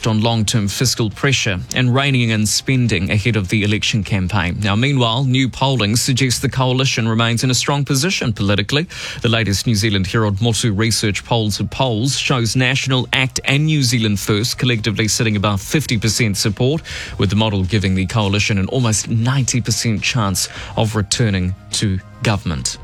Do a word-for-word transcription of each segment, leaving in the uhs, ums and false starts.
focused on long-term fiscal pressure and reining in spending ahead of the election campaign. Now, meanwhile, new polling suggests the coalition remains in a strong position politically. The latest New Zealand Herald Motu Research Polls of Polls shows National, ACT and New Zealand First collectively sitting above fifty percent support, with the model giving the coalition an almost ninety percent chance of returning to government.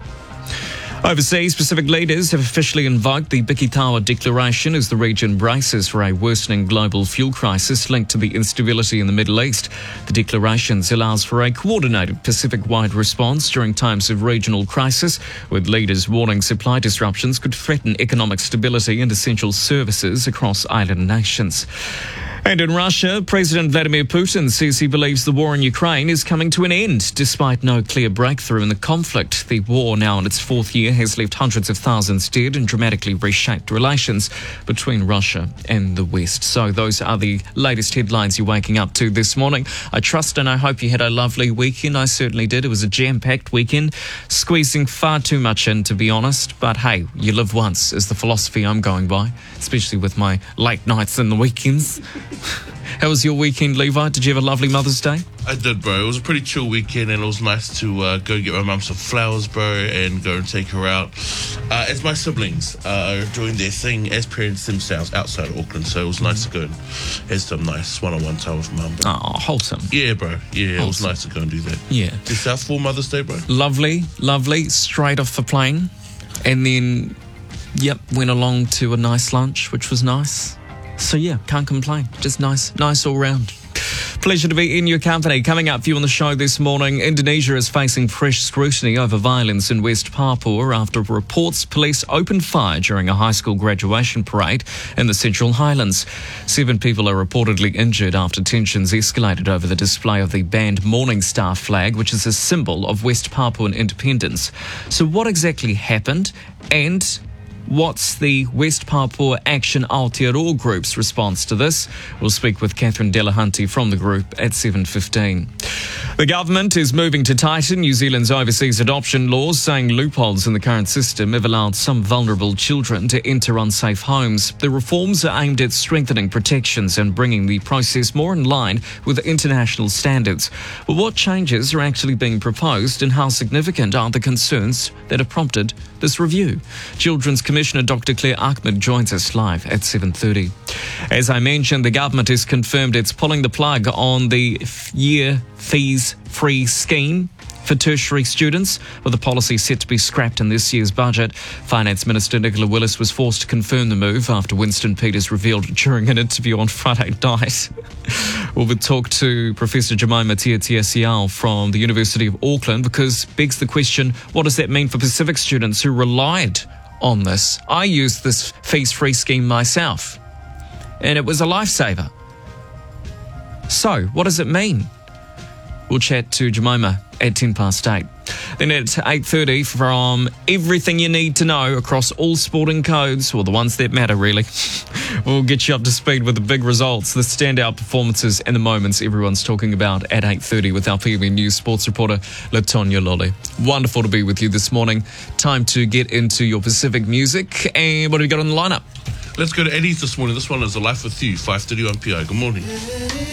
Overseas, Pacific leaders have officially invoked the Bikitawa Declaration as the region braces for a worsening global fuel crisis linked to the instability in the Middle East. The declaration allows for a coordinated Pacific-wide response during times of regional crisis, with leaders warning supply disruptions could threaten economic stability and essential services across island nations. And in Russia, President Vladimir Putin says he believes the war in Ukraine is coming to an end, despite no clear breakthrough in the conflict. The war, now in its fourth year, has left hundreds of thousands dead and dramatically reshaped relations between Russia and the West. So those are the latest headlines you're waking up to this morning. I trust and I hope you had a lovely weekend. I certainly did. It was a jam-packed weekend, squeezing far too much in, to be honest. But hey, you live once is the philosophy I'm going by, especially with my late nights and the weekends. How was your weekend, Levi? Did you have a lovely Mother's Day? I did, bro. It was a pretty chill weekend, and it was nice to uh, go get my mum some flowers, bro, and go and take her out. Uh, as my siblings uh, are doing their thing as parents themselves outside of Auckland, so it was nice to go and have some nice one-on-one time with mum. Bro. Oh, wholesome. Yeah, bro. Yeah, wholesome. It was nice to go and do that. Yeah. Yourself for Mother's Day, bro? Lovely, lovely. Straight off the plane. And then, yep, went along to a nice lunch, which was nice. So yeah, can't complain. Just nice, nice all round. Pleasure to be in your company. Coming up for you on the show this morning, Indonesia is facing fresh scrutiny over violence in West Papua after reports police opened fire during a high school graduation parade in the Central Highlands. Seven people are reportedly injured after tensions escalated over the display of the banned Morning Star flag, which is a symbol of West Papuan independence. So what exactly happened, and what's the West Papua Action Aotearoa Group's response to this? We'll speak with Catherine Delahunty from the group at seven fifteen. The government is moving to tighten New Zealand's overseas adoption laws, saying loopholes in the current system have allowed some vulnerable children to enter unsafe homes. The reforms are aimed at strengthening protections and bringing the process more in line with international standards. But what changes are actually being proposed, and how significant are the concerns that have prompted this review? Children's Commissioner Doctor Claire Ahmed joins us live at seven thirty. As I mentioned, the government has confirmed it's pulling the plug on the year fees-free scheme for tertiary students, with the policy set to be scrapped in this year's budget. Finance Minister Nicola Willis was forced to confirm the move after Winston Peters revealed during an interview on Friday night. We'll talk to Professor Jemima Tiatiasiao from the University of Auckland, because begs the question, what does that mean for Pacific students who relied on this? I used this fees-free scheme myself, and it was a lifesaver. So, what does it mean? We'll chat to Jemima at ten past eight. Then at eight thirty, from everything you need to know across all sporting codes, or the ones that matter really, we'll get you up to speed with the big results, the standout performances and the moments everyone's talking about at eight thirty with our P M N News sports reporter, Latonya Lolly. Wonderful to be with you this morning. Time to get into your Pacific music. And what have we got on the lineup? Let's go to Eddie's this morning. This one is A Life With You, five thirty on P I. Good morning.